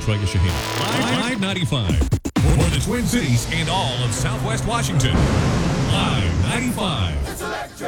Trey Shaheen. Live 95 for the Twin Cities and all of Southwest Washington. Live 95.